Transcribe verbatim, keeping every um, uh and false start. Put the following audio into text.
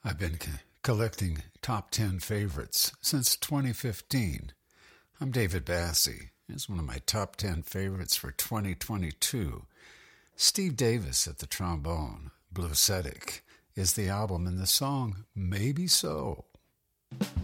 I've been co- collecting top ten favorites since twenty fifteen. I'm David Bassie. Here's one of my top ten favorites for twenty twenty-two. Steve Davis at the trombone. Bluesedic is the album and the song Maybe So.